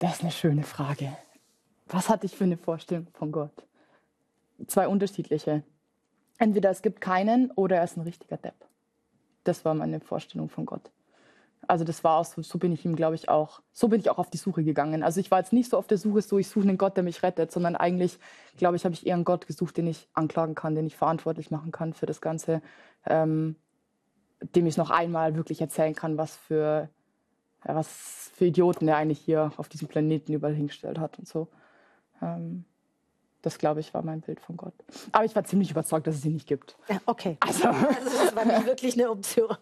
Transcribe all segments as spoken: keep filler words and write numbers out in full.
Das ist eine schöne Frage. Was hatte ich für eine Vorstellung von Gott? Zwei unterschiedliche. Entweder es gibt keinen oder er ist ein richtiger Depp. Das war meine Vorstellung von Gott. Also das war auch so, so bin ich ihm, glaube ich, auch, so bin ich auch auf die Suche gegangen. Also ich war jetzt nicht so auf der Suche, so ich suche einen Gott, der mich rettet, sondern eigentlich, glaube ich, habe ich eher einen Gott gesucht, den ich anklagen kann, den ich verantwortlich machen kann für das Ganze, ähm, dem ich noch einmal wirklich erzählen kann, was für, ja, was für Idioten er eigentlich hier auf diesem Planeten überall hingestellt hat und so. Ähm, Das, glaube ich, war mein Bild von Gott. Aber ich war ziemlich überzeugt, dass es ihn nicht gibt. Ja, okay. Also, also das war nicht wirklich eine Option.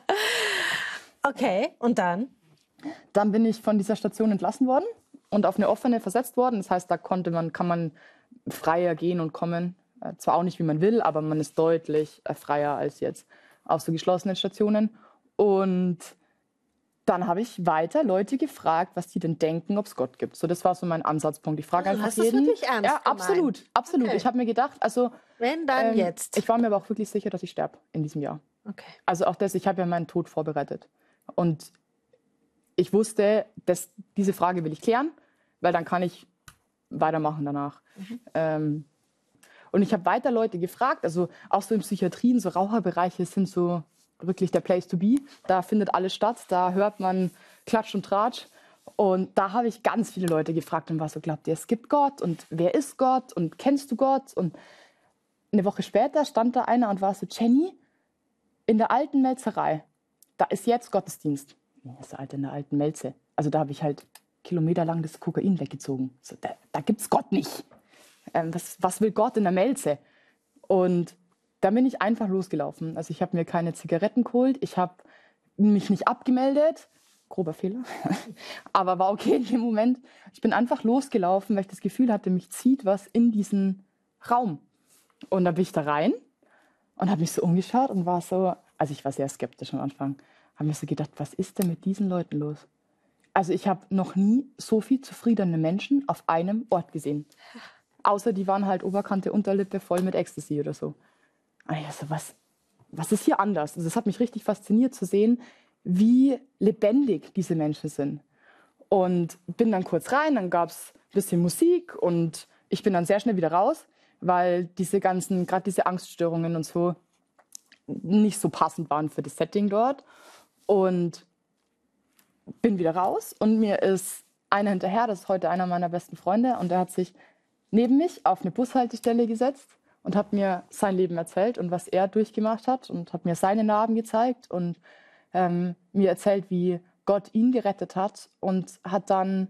Okay, und dann? Dann bin ich von dieser Station entlassen worden und auf eine offene versetzt worden. Das heißt, da konnte man, kann man freier gehen und kommen. Äh, zwar auch nicht, wie man will, aber man ist deutlich äh, freier als jetzt auf so geschlossenen Stationen. Und dann habe ich weiter Leute gefragt, was die denn denken, ob es Gott gibt. So, das war so mein Ansatzpunkt. Ich frage Also, einfach hast du es jeden. wirklich ernst Ja, gemeint? absolut, absolut. Okay. Ich habe mir gedacht, also Wenn, dann ähm, jetzt. ich war mir aber auch wirklich sicher, dass ich sterbe in diesem Jahr. Okay. Also auch das, ich habe ja meinen Tod vorbereitet. Und ich wusste, dass diese Frage will ich klären, weil dann kann ich weitermachen danach. Mhm. Ähm, und ich habe weiter Leute gefragt, also auch so in Psychiatrien, so Raucherbereiche sind so wirklich der Place to be. Da findet alles statt, da hört man Klatsch und Tratsch. Und da habe ich ganz viele Leute gefragt und war so, glaubt ihr, es gibt Gott? Und wer ist Gott? Und kennst du Gott? Und eine Woche später stand da einer und war so, Jenny, in der alten Melzerei, da ist jetzt Gottesdienst. Nee, das ist halt in der alten Melze. Also da habe ich halt kilometerlang das Kokain weggezogen. So, da da gibt es Gott nicht. Ähm, was, was will Gott in der Melze? Und da bin ich einfach losgelaufen. Also ich habe mir keine Zigaretten geholt, ich habe mich nicht abgemeldet. Grober Fehler, aber war okay in dem Moment. Ich bin einfach losgelaufen, weil ich das Gefühl hatte, mich zieht was in diesen Raum. Und dann bin ich da rein und habe mich so umgeschaut und war so, also ich war sehr skeptisch am Anfang, habe mir so gedacht, was ist denn mit diesen Leuten los? Also ich habe noch nie so viel zufriedene Menschen auf einem Ort gesehen. Außer die waren halt Oberkante, Unterlippe voll mit Ecstasy oder so. Und ich so, was, was ist hier anders? Also das hat mich richtig fasziniert zu sehen, wie lebendig diese Menschen sind. Und bin dann kurz rein, dann gab es ein bisschen Musik und ich bin dann sehr schnell wieder raus, weil diese ganzen, gerade diese Angststörungen und so, nicht so passend waren für das Setting dort. Und bin wieder raus und mir ist einer hinterher, das ist heute einer meiner besten Freunde, und der hat sich neben mich auf eine Bushaltestelle gesetzt und hat mir sein Leben erzählt und was er durchgemacht hat und hat mir seine Narben gezeigt und ähm, mir erzählt, wie Gott ihn gerettet hat und hat dann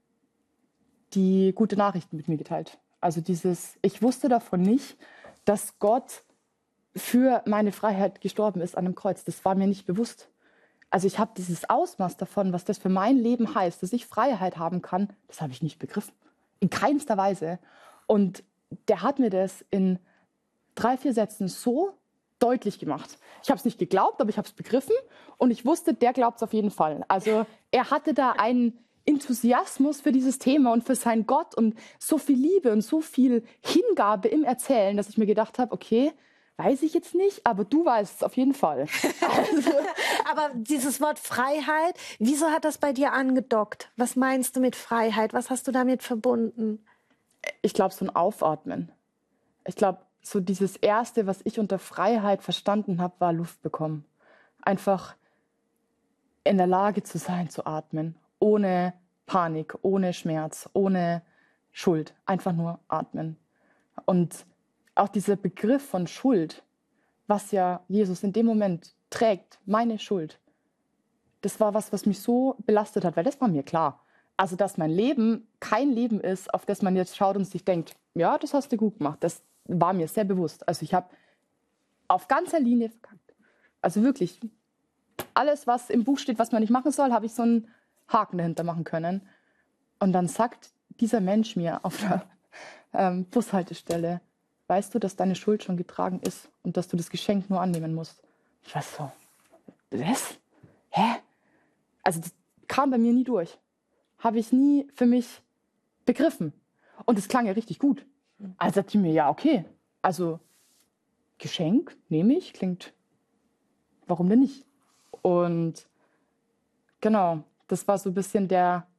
die gute Nachrichten mit mir geteilt. Also dieses, ich wusste davon nicht, dass Gott für meine Freiheit gestorben ist an einem Kreuz. Das war mir nicht bewusst. Also ich habe dieses Ausmaß davon, was das für mein Leben heißt, dass ich Freiheit haben kann, das habe ich nicht begriffen. In keinster Weise. Und der hat mir das in drei, vier Sätzen so deutlich gemacht. Ich habe es nicht geglaubt, aber ich habe es begriffen. Und ich wusste, der glaubt es auf jeden Fall. Also er hatte da einen Enthusiasmus für dieses Thema und für seinen Gott und so viel Liebe und so viel Hingabe im Erzählen, dass ich mir gedacht habe, okay, weiß ich jetzt nicht, aber du weißt es auf jeden Fall. Also. Aber dieses Wort Freiheit, wieso hat das bei dir angedockt? Was meinst du mit Freiheit? Was hast du damit verbunden? Ich glaube, so ein Aufatmen. Ich glaube, so dieses Erste, was ich unter Freiheit verstanden habe, war Luft bekommen. Einfach in der Lage zu sein, zu atmen. Ohne Panik, ohne Schmerz, ohne Schuld. Einfach nur atmen. Und auch dieser Begriff von Schuld, was ja Jesus in dem Moment trägt, meine Schuld, das war was, was mich so belastet hat, weil das war mir klar. Also, dass mein Leben kein Leben ist, auf das man jetzt schaut und sich denkt, ja, das hast du gut gemacht, das war mir sehr bewusst. Also ich habe auf ganzer Linie verkackt. Also wirklich, alles, was im Buch steht, was man nicht machen soll, habe ich so einen Haken dahinter machen können. Und dann sagt dieser Mensch mir auf der ähm, Bushaltestelle, weißt du, dass deine Schuld schon getragen ist und dass du das Geschenk nur annehmen musst? Ich war so, was? Hä? Also das kam bei mir nie durch. Habe ich nie für mich begriffen. Und es klang ja richtig gut. Also dachte ich mir, ja, okay. Also Geschenk nehme ich, klingt, warum denn nicht? Und genau, das war so ein bisschen der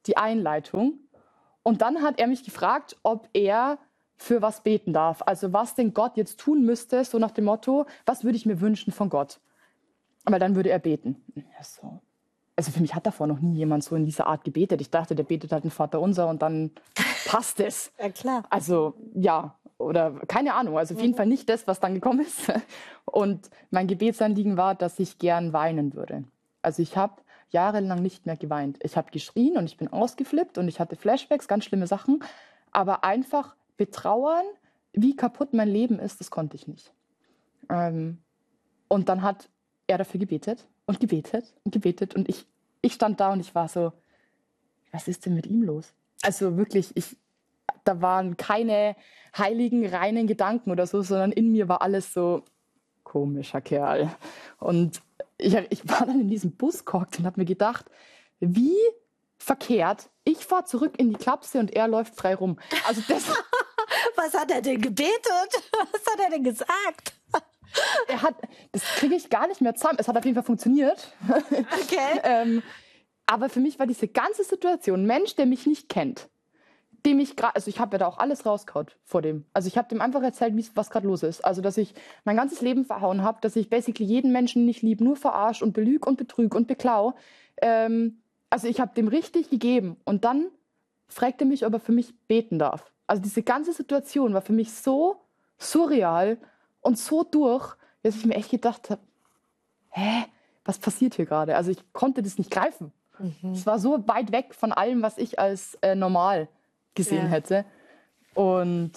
die Einleitung. Und dann hat er mich gefragt, ob er für was beten darf. Also was denn Gott jetzt tun müsste, so nach dem Motto, was würde ich mir wünschen von Gott? Weil dann würde er beten. Ja, so. Also für mich hat davor noch nie jemand so in dieser Art gebetet. Ich dachte, der betet halt ein Vaterunser und dann passt es. Ja, klar. Also ja, oder keine Ahnung. Also auf jeden Fall nicht das, was dann gekommen ist. Und mein Gebetsanliegen war, dass ich gern weinen würde. Also ich habe jahrelang nicht mehr geweint. Ich habe geschrien und ich bin ausgeflippt und ich hatte Flashbacks, ganz schlimme Sachen. Aber einfach betrauern, wie kaputt mein Leben ist, das konnte ich nicht. Ähm, und dann hat er dafür gebetet und gebetet und gebetet. Und ich, ich stand da und ich war so, was ist denn mit ihm los? Also wirklich, ich, da waren keine heiligen, reinen Gedanken oder so, sondern in mir war alles so, komischer Kerl. Und ich, ich war dann in diesem Bus gehockt und habe mir gedacht, wie verkehrt, ich fahre zurück in die Klapse und er läuft frei rum. Also das... Was hat er denn gebetet? Was hat er denn gesagt? Er hat, das kriege ich gar nicht mehr zusammen. Es hat auf jeden Fall funktioniert. Okay. ähm, aber für mich war diese ganze Situation, ein Mensch, der mich nicht kennt, dem ich gerade, also ich habe ja da auch alles rausgehauen vor dem. Also ich habe dem einfach erzählt, was gerade los ist. Also dass ich mein ganzes Leben verhauen habe, dass ich basically jeden Menschen nicht lieb, nur verarscht und belüg und betrüg und beklau. Ähm, also ich habe dem richtig gegeben. Und dann fragt er mich, ob er für mich beten darf. Also diese ganze Situation war für mich so surreal und so durch, dass ich mir echt gedacht habe, hä, was passiert hier gerade? Also ich konnte das nicht greifen. Mhm. Es war so weit weg von allem, was ich als äh, normal gesehen Ja. hätte. Und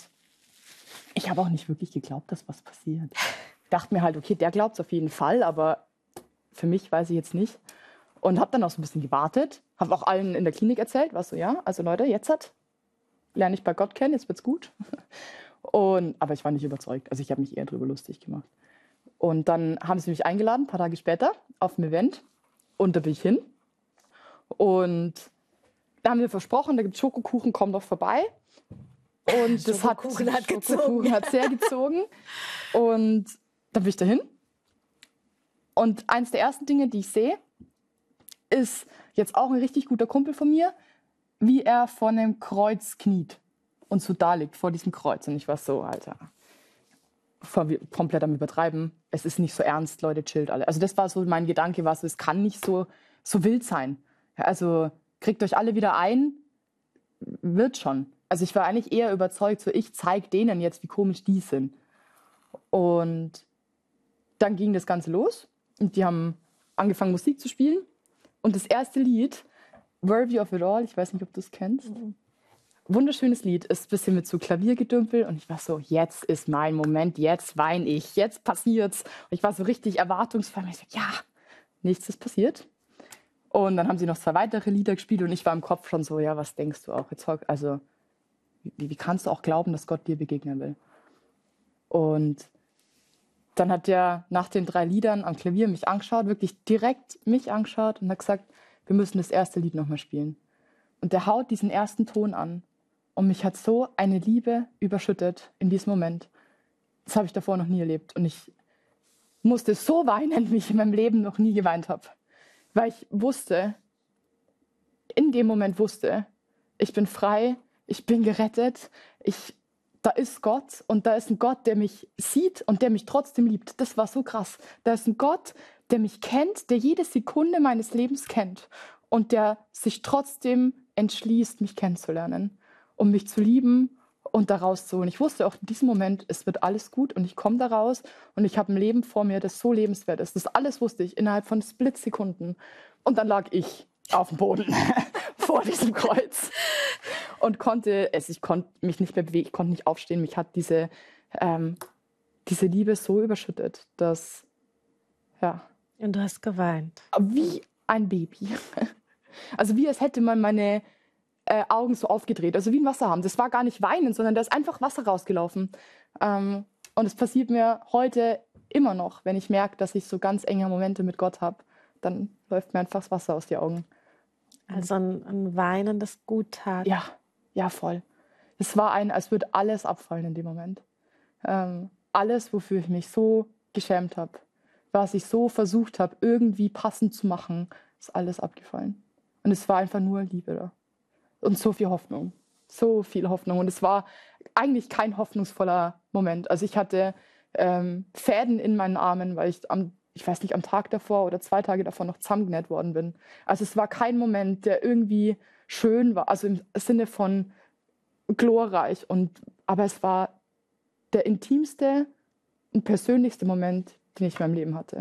ich habe auch nicht wirklich geglaubt, dass was passiert. Ich dachte mir halt, okay, der glaubt es auf jeden Fall, aber für mich weiß ich jetzt nicht. Und habe dann auch so ein bisschen gewartet, habe auch allen in der Klinik erzählt, was so, ja, also Leute, jetzt hat, lerne ich bei Gott kennen, jetzt wird's gut. Und, aber ich war nicht überzeugt, also ich habe mich eher drüber lustig gemacht. Und dann haben sie mich eingeladen, ein paar Tage später, auf ein Event. Und da bin ich hin. Und da haben wir versprochen, da gibt es Schokokuchen, komm doch vorbei. Und das hat, Schokokuchen hat gezogen. Schokokuchen hat sehr gezogen. Und dann bin ich dahin. Und eins der ersten Dinge, die ich sehe, ist jetzt auch ein richtig guter Kumpel von mir, wie er vor einem Kreuz kniet und so da liegt, vor diesem Kreuz. Und ich war so, Alter, voll, komplett am Übertreiben. Es ist nicht so ernst, Leute, chillt alle. Also das war so mein Gedanke, war so, es kann nicht so, so wild sein. Ja, also kriegt euch alle wieder ein, wird schon. Also ich war eigentlich eher überzeugt, so ich zeige denen jetzt, wie komisch die sind. Und dann ging das Ganze los und die haben angefangen, Musik zu spielen. Und das erste Lied, Worthy of It All, ich weiß nicht, ob du es kennst. Mhm. Wunderschönes Lied, ist ein bisschen mit so Klaviergedümpel. Und ich war so, jetzt ist mein Moment, jetzt weine ich, jetzt passiert's. Und ich war so richtig erwartungsvoll. Und ich so, ja, nichts ist passiert. Und dann haben sie noch zwei weitere Lieder gespielt und ich war im Kopf schon so, ja, was denkst du auch jetzt? Also, wie, wie kannst du auch glauben, dass Gott dir begegnen will? Und dann hat der nach den drei Liedern am Klavier mich angeschaut, wirklich direkt mich angeschaut und hat gesagt, wir müssen das erste Lied nochmal spielen. Und der haut diesen ersten Ton an und mich hat so eine Liebe überschüttet in diesem Moment. Das habe ich davor noch nie erlebt. Und ich musste so weinen, wie ich in meinem Leben noch nie geweint habe. Weil ich wusste, in dem Moment wusste, ich bin frei, ich bin gerettet, ich, da ist Gott und da ist ein Gott, der mich sieht und der mich trotzdem liebt. Das war so krass. Da ist ein Gott, der mich kennt, der jede Sekunde meines Lebens kennt und der sich trotzdem entschließt, mich kennenzulernen, um mich zu lieben und da rauszuholen. Ich wusste auch in diesem Moment, es wird alles gut und ich komme da raus und ich habe ein Leben vor mir, das so lebenswert ist. Das alles wusste ich innerhalb von Splitsekunden. Und dann lag ich auf dem Boden vor diesem Kreuz und konnte, es, ich konnte mich nicht mehr bewegen, ich konnte nicht aufstehen. Mich hat diese, ähm, diese Liebe so überschüttet, dass, ja. Und du hast geweint. Wie ein Baby. Also wie als hätte man meine äh, Augen so aufgedreht, also wie ein Wasserhahn. Das war gar nicht weinen, sondern da ist einfach Wasser rausgelaufen. Ähm, und es passiert mir heute immer noch, wenn ich merke, dass ich so ganz enge Momente mit Gott habe, dann läuft mir einfach das Wasser aus den Augen. Also ein, ein Weinen, das gut tat. Ja, ja, voll. Es war ein, als würde alles abfallen in dem Moment. Ähm, alles, wofür ich mich so geschämt habe, was ich so versucht habe, irgendwie passend zu machen, ist alles abgefallen. Und es war einfach nur Liebe da. Und so viel Hoffnung, so viel Hoffnung. Und es war eigentlich kein hoffnungsvoller Moment. Also ich hatte ähm, Fäden in meinen Armen, weil ich am, ich weiß nicht, am Tag davor oder zwei Tage davor noch zusammengenäht worden bin. Also es war kein Moment, der irgendwie schön war, also im Sinne von glorreich. Und, aber es war der intimste und persönlichste Moment, den ich in meinem Leben hatte.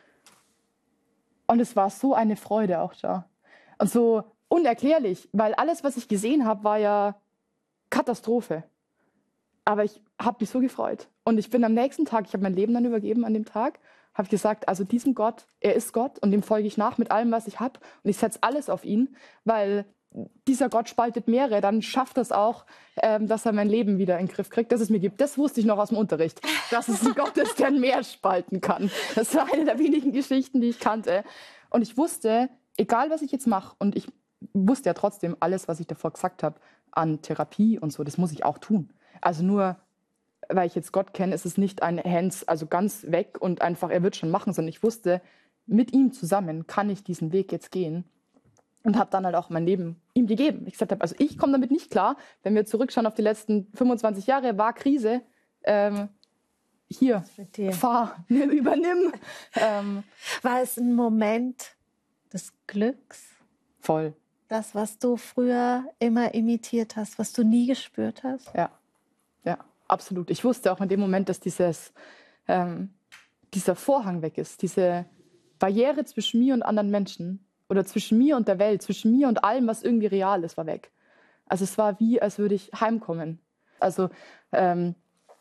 Und es war so eine Freude auch da. Und so unerklärlich, weil alles, was ich gesehen habe, war ja Katastrophe. Aber ich habe mich so gefreut. Und ich bin am nächsten Tag, ich habe mein Leben dann übergeben an dem Tag, habe ich gesagt, also diesem Gott, er ist Gott und dem folge ich nach mit allem, was ich habe. Und ich setze alles auf ihn, weil dieser Gott spaltet Meere, dann schafft es auch, ähm, dass er mein Leben wieder in den Griff kriegt, dass es mir gibt. Das wusste ich noch aus dem Unterricht, dass es ein Gott ist, der ein Meer spalten kann. Das war eine der wenigen Geschichten, die ich kannte. Und ich wusste, egal was ich jetzt mache, und ich wusste ja trotzdem alles, was ich davor gesagt habe, an Therapie und so, das muss ich auch tun. Also nur, weil ich jetzt Gott kenne, ist es nicht ein Hands, also ganz weg und einfach, er wird schon machen, sondern ich wusste, mit ihm zusammen kann ich diesen Weg jetzt gehen. Und habe dann halt auch mein Leben ihm gegeben. Ich gesagt habe, also ich komme damit nicht klar, wenn wir zurückschauen auf die letzten fünfundzwanzig Jahre, war Krise, ähm, hier, fahr, nimm, übernimm. Ähm, war es ein Moment des Glücks? Voll. Das, was du früher immer imitiert hast, was du nie gespürt hast? Ja, ja, absolut. Ich wusste auch in dem Moment, dass dieses, ähm, dieser Vorhang weg ist, diese Barriere zwischen mir und anderen Menschen, oder zwischen mir und der Welt, zwischen mir und allem, was irgendwie real ist, war weg. Also es war wie, als würde ich heimkommen. Also ähm,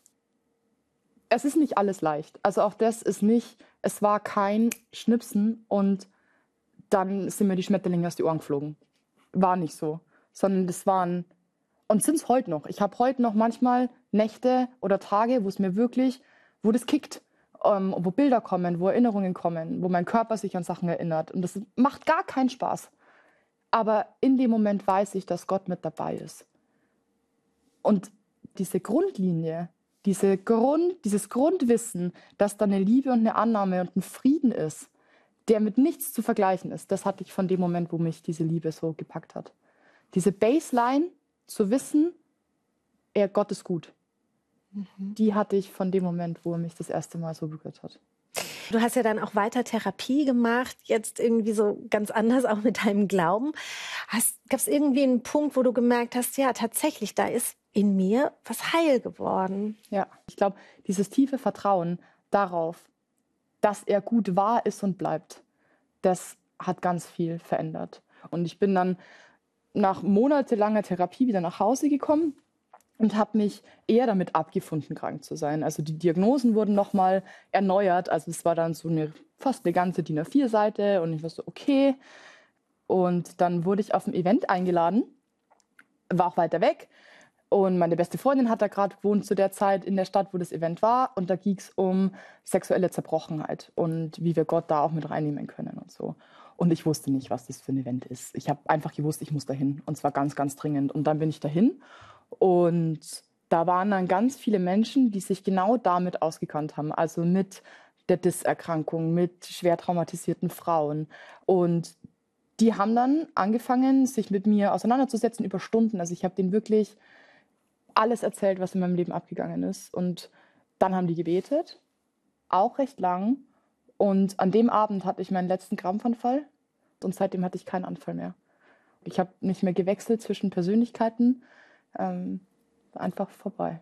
es ist nicht alles leicht. Also auch das ist nicht, es war kein Schnipsen und dann sind mir die Schmetterlinge aus die Ohren geflogen. War nicht so. Sondern das waren, und sind es heute noch. Ich habe heute noch manchmal Nächte oder Tage, wo es mir wirklich, wo das kickt. Um, wo Bilder kommen, wo Erinnerungen kommen, wo mein Körper sich an Sachen erinnert. Und das macht gar keinen Spaß. Aber in dem Moment weiß ich, dass Gott mit dabei ist. Und diese Grundlinie, diese Grund, dieses Grundwissen, dass da eine Liebe und eine Annahme und ein Frieden ist, der mit nichts zu vergleichen ist, das hatte ich von dem Moment, wo mich diese Liebe so gepackt hat. Diese Baseline zu wissen, er, Gott ist gut. Die hatte ich von dem Moment, wo er mich das erste Mal so berührt hat. Du hast ja dann auch weiter Therapie gemacht, jetzt irgendwie so ganz anders auch mit deinem Glauben. Gab es irgendwie einen Punkt, wo du gemerkt hast, ja tatsächlich, da ist in mir was heil geworden? Ja, ich glaube, dieses tiefe Vertrauen darauf, dass er gut war, ist und bleibt, das hat ganz viel verändert. Und ich bin dann nach monatelanger Therapie wieder nach Hause gekommen und habe mich eher damit abgefunden, krank zu sein. Also die Diagnosen wurden nochmal erneuert. Also es war dann so eine fast eine ganze D I N A vier Seite und ich war so, okay. Und dann wurde ich auf ein Event eingeladen, war auch weiter weg. Und meine beste Freundin hat da gerade gewohnt zu der Zeit in der Stadt, wo das Event war. Und da ging es um sexuelle Zerbrochenheit und wie wir Gott da auch mit reinnehmen können und so. Und ich wusste nicht, was das für ein Event ist. Ich habe einfach gewusst, ich muss dahin. Und zwar ganz, ganz dringend. Und dann bin ich dahin. Und da waren dann ganz viele Menschen, die sich genau damit ausgekannt haben. Also mit der D I S-Erkrankung, mit schwer traumatisierten Frauen. Und die haben dann angefangen, sich mit mir auseinanderzusetzen über Stunden. Also ich habe denen wirklich alles erzählt, was in meinem Leben abgegangen ist. Und dann haben die gebetet, auch recht lang. Und an dem Abend hatte ich meinen letzten Krampfanfall. Und seitdem hatte ich keinen Anfall mehr. Ich habe nicht mehr gewechselt zwischen Persönlichkeiten. Ähm, einfach vorbei.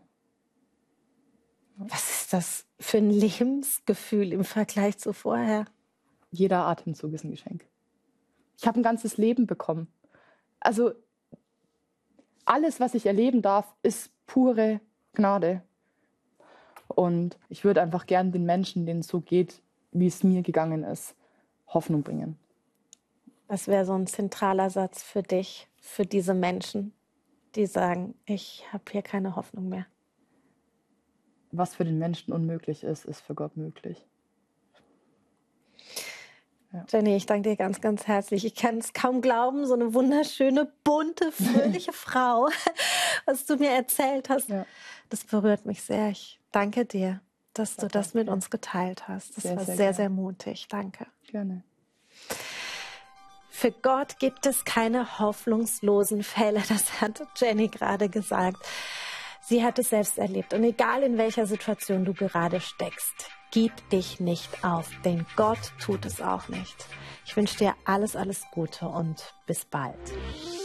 Was ist das für ein Lebensgefühl im Vergleich zu vorher? Jeder Atemzug ist ein Geschenk. Ich habe ein ganzes Leben bekommen. Also alles, was ich erleben darf, ist pure Gnade. Und ich würde einfach gern den Menschen, denen es so geht, wie es mir gegangen ist, Hoffnung bringen. Was wäre so ein zentraler Satz für dich, für diese Menschen, die sagen, ich habe hier keine Hoffnung mehr? Was für den Menschen unmöglich ist, ist für Gott möglich. Ja. Jenny, ich danke dir ganz, ganz herzlich. Ich kann es kaum glauben, so eine wunderschöne, bunte, fröhliche Frau, was du mir erzählt hast. Ja. Das berührt mich sehr. Ich danke dir, dass ja, du das mit uns geteilt hast. Das sehr, war sehr, sehr, sehr mutig. Danke. Gerne. Für Gott gibt es keine hoffnungslosen Fälle. Das hat Jenny gerade gesagt. Sie hat es selbst erlebt. Und egal in welcher Situation du gerade steckst, gib dich nicht auf, denn Gott tut es auch nicht. Ich wünsche dir alles, alles Gute und bis bald.